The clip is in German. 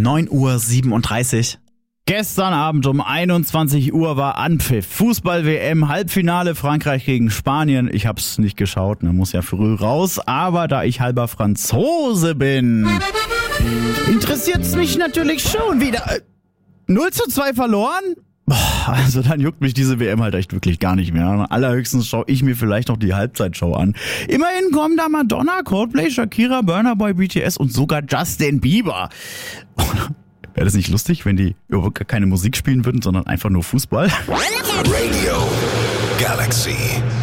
9:37 Uhr. Gestern Abend um 21 Uhr war Anpfiff. Fußball-WM, Halbfinale Frankreich gegen Spanien. Ich hab's nicht geschaut, man muss ja früh raus. Aber da ich halber Franzose bin, interessiert's mich natürlich schon wieder. 0:2 verloren? Also dann juckt mich diese WM halt echt wirklich gar nicht mehr. Allerhöchstens schaue ich mir vielleicht noch die Halbzeitshow an. Immerhin kommen da Madonna, Coldplay, Shakira, Burna Boy, BTS und sogar Justin Bieber. Wäre das nicht lustig, wenn die überhaupt keine Musik spielen würden, sondern einfach nur Fußball? Radio Galaxy.